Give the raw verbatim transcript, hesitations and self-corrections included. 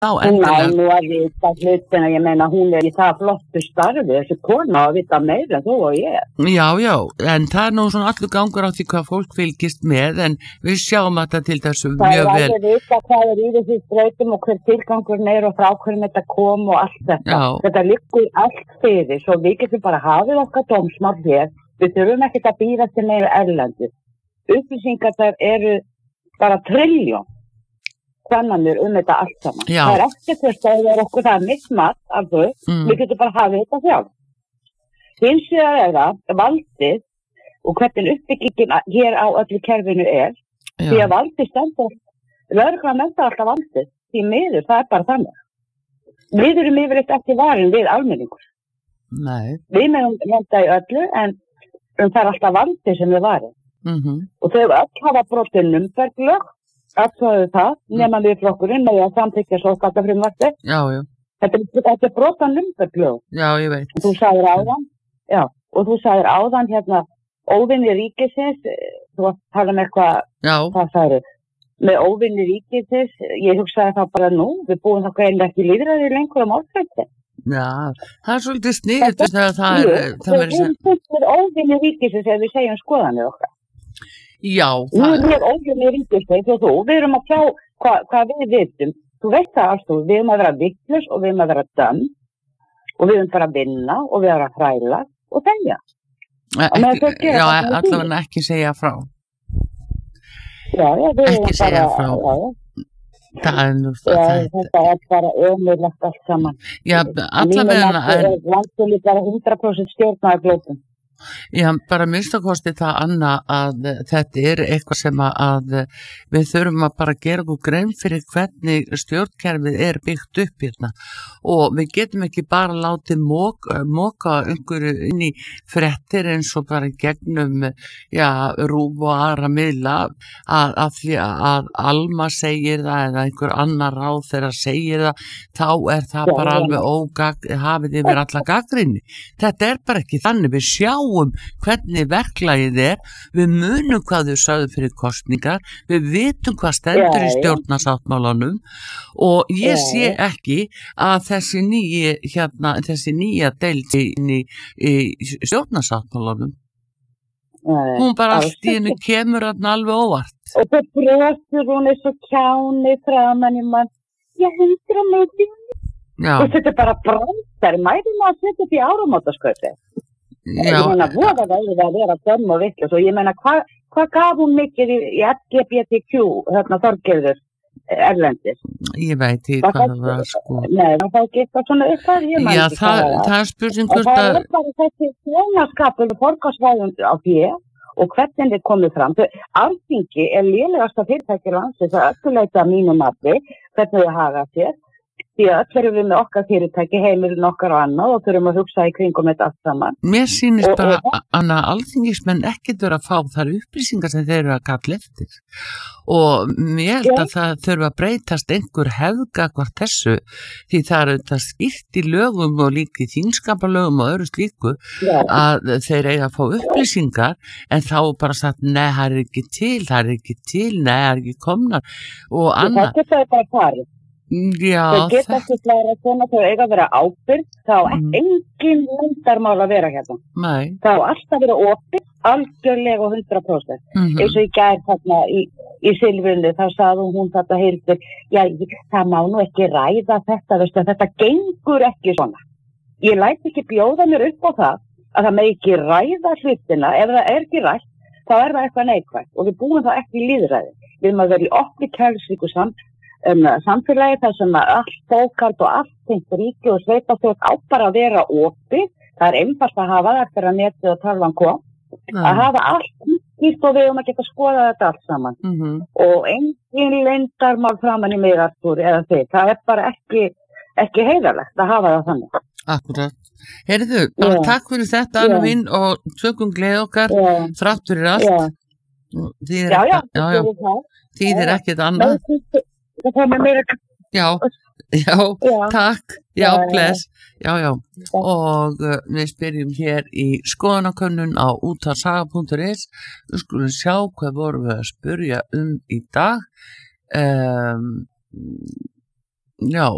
þá Hún á endilega. nú að vita hlutina, ég meina hún er í það flottu starfi, þessi kona að vita meira en þú og ég. Já, já, en það er nú svona allur gangur á því hvað fólk fylgist með, en við sjáum þetta til þessu Það mjög er vel. alveg vita hvað er í þessu sprautum og hver tilgangurinn er og frá hverjum þetta kom og allt þetta. Já. Þetta liggur allt fyrir, svo við getum bara hafið okkar dómsmál hér. Við þurfum ekkert að bíða til meira erlendis. Upplýsingar þær eru bara trilljón kannanir um þetta allt saman. Já. Það er ekkert að stöðja okkur, það er mismat af þau, Mm. við getum bara hafið þetta sjálf. Hins vegar er það valdið og hvernig uppbyggingin hér á öllu kerfinu er, því Já, að valdið stendur, lögreglan enda alltaf valdið, því miður, það er bara þannig. Við erum yfirleitt ekki varin við almenningur. nei. Við meðum lenda í öllu, en um það er alltaf valdið sem við varin. Mhm. Og þau öll hafa brotið numberglög, aðtöðu það, nema við flokkurinn með að samþykkja svo skattafrumvarpi. Já, já, Þetta er, þetta er brota numberglög. já, ég veit. Og þú sagðir áðan, já, og þú sagðir áðan hérna, óvinni ríkisins, eh, þú varst að tala um eitthvað, Já, hvað sagðir, með óvinni ríkisins, ég hugsaði það bara nú, við búum það greinlega ekki líðræði lengur á málfrætti. já, það er svolítið sniðut þegar það er, það Við verður erum sem, fullt óvinni ríkisins ef við segjum skoðanir okkar. já, Við það, erum óvinni ríkisins og þú, við erum að sjá hva, hvað við vitum. Þú veist það alls þú, við erum að vera vitlaus og við erum að vera dömm og við erum bara að vinna og við erum að hræla og þegja. meðan ekki, þau gera já, það sem þau allavega ekki segja frá. Já, já, við Ekki erum segja bara, frá. já, já, Það er nú já, það, þetta er bara ömurlegt allt saman. já, allavega, en, er landið bara hundrað prósent stjórnaði glópum. já, bara minnstakosti það Anna að þetta er eitthvað sem að við þurfum að bara gera okkur grein fyrir hvernig stjórnkerfið er byggt upp hérna og við getum ekki bara látið móka, móka einhverju inn í fréttir eins og bara gegnum, já, rúf og aðra miðla að, að því að Alma segir það eða einhver annar ráð þegar segir það, þá er það Já, bara já. alveg ógag, hafið yfir alla gagnrýni. Þetta er bara ekki þannig, við sjáum hvernig verklagið er, við munum hvað þau sagðu fyrir kosningar, við vitum hvað stendur Já, í já. stjórnarsáttmálanum og ég Já, sé ekki að þessi nýja, hérna, þessi nýja deild inn í, í stjórnarsáttmálanum, Nei, hún bara alls allt í hennu ekki. kemur þarna alveg óvart. Og það brosir hún er svo kjáni framan í mann. Ég hundra með því. Já, Og þetta er bara brandar, mæðum að setja upp í áramótaskaupi. já, Ég meina, voða það er að vera dömm og vitlaus og ég meina, hvað hva gaf hún mikið í, í L G B T Q, hérna Þorgerður, erlendis? ég veit í Var hvað það- það var sko. Nei, það fá ekki eitthvað svona upp að ég man Já, ekki það, hvað var. það er spurning Og hvort það að, er bara þessi þjónaskapur forgangsvæðund á því og hvernig þið komið fram. Þau- Alþingi er lélegasta fyrirtæki landsins að öllu leyti að mínu mati hvernig þau haga sér. Því að öll erum við með okkar fyrirtæki, heimurinn okkar og annað og þurfum að hugsa í kringum þetta allt saman. mér sýnist Og- bara og- Anna, alþingismenn ekkert vera að fá þar upplýsingar sem þeir eru að kalla eftir og mér held Já. að það þurfa að breytast einhver hefga hvort þessu því það er þetta skýrt í lögum og líka í þingskapalögum og öðru slíku Já, að þeir eiga að fá upplýsingar en þá er bara sagt, nei, það er ekki til, það er ekki til, nei, það er ekki komnar og það annað, geta þau bara farið. já, Þau geta það, ekki slæra svona, þau eiga að vera ábyrg, þá á Mm. engin lundarmál að vera hérna. nei, Það á alltaf að vera opið, algjörlega og hundra prósent. mhm, Eins og í gær þarna í, í Silfrinu, þá sagði hún þetta Hildur, já, það má nú ekki ræða þetta, veistu, þetta gengur ekki svona. Ég læt ekki bjóða mér upp á það að það með ekki ræða hlutina, ef það er ekki rætt, þá er það eitthvað neikvægt og við búum það ekki í lýðræði. Við erum að vera í opni kærlíku sam, um, samfélagi þar sem að allt bókald og allt tengt ríki og sveitastjórn á bara að vera opið. Það er einfalt að hafa það eftir að netið og talvan kom. Að hafa allt skýrt og við um að geta skoða þetta allt saman. mhm, Og engin leyndarmál framan í mig, Artúr, eða þig. Það er bara ekki, ekki heiðarlegt að hafa það þannig. akkurat. Heyrðu, bara Já. takk fyrir þetta Anna Já. mín og tökum gleð okkar Já, þrátt fyrir allt. já, Þýðir já, já, ekki- já, já, það það. þýðir Já. ekkert annað. Það kom með meira, Já, já, Já. takk, já, Já, já. bless, já, já, og uh, við spyrjum hér í skoðanakönnun á útvarsaga punktur is, við skulum sjá hvað vorum við að spyrja um í dag, um, já,